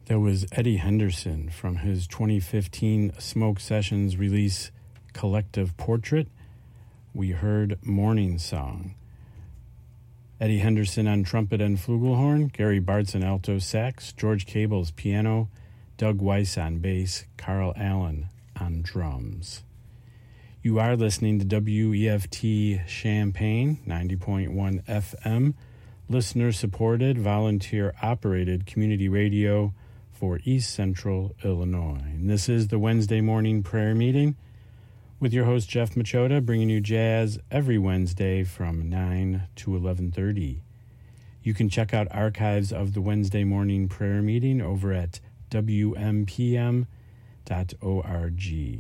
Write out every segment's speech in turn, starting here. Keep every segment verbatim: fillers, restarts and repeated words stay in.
That was Eddie Henderson from his twenty fifteen Smoke Sessions release Collective Portrait. We heard Morning Song. Eddie Henderson on trumpet and flugelhorn, Gary Bartz on alto sax, George Cable's piano, Doug Weiss on bass, Carl Allen on drums. You are listening to W E F T Champaign, ninety point one F M, listener-supported, volunteer-operated community radio for East Central Illinois. And this is the Wednesday morning prayer meeting with your host, Jeff Machota, bringing you jazz every Wednesday from nine to eleven thirty. You can check out archives of the Wednesday morning prayer meeting over at W M P M dot org.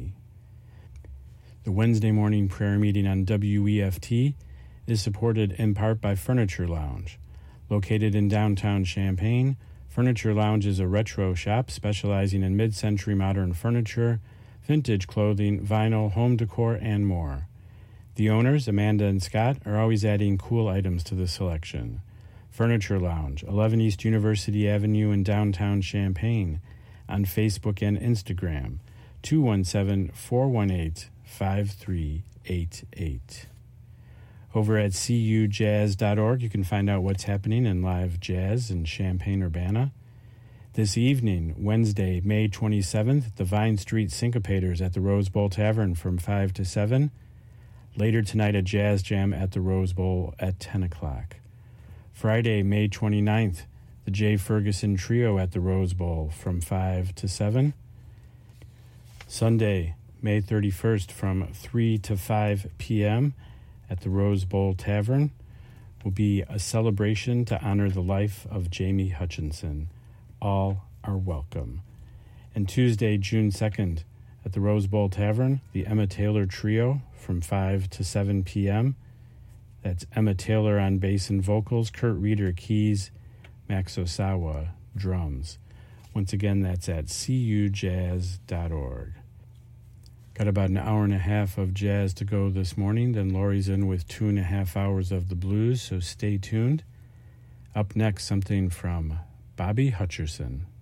The Wednesday morning prayer meeting on W E F T is supported in part by Furniture Lounge. Located in downtown Champaign, Furniture Lounge is a retro shop specializing in mid-century modern furniture, vintage clothing, vinyl, home decor, and more. The owners, Amanda and Scott, are always adding cool items to the selection. Furniture Lounge, eleven East University Avenue in downtown Champaign, on Facebook and Instagram, two one seven, four one eight, five three eight eight. Over at C U jazz dot org, you can find out what's happening in live jazz in Champaign-Urbana. This evening, Wednesday, May twenty-seventh, at the Vine Street Syncopators at the Rose Bowl Tavern from five to seven. Later tonight, a jazz jam at the Rose Bowl at ten o'clock. Friday, May twenty-ninth, the Jay Ferguson Trio at the Rose Bowl from five to seven. Sunday, May thirty-first, from three to five p.m., at the Rose Bowl Tavern will be a celebration to honor the life of Jamie Hutchinson. All are welcome. And Tuesday, June second, at the Rose Bowl Tavern, the Emma Taylor Trio from five to seven p.m. That's Emma Taylor on bass and vocals, Kurt Reeder keys, Max Osawa drums. Once again, that's at C U jazz dot org. Got about an hour and a half of jazz to go this morning. Then Lori's in with two and a half hours of the blues, so stay tuned. Up next, something from Bobby Hutcherson.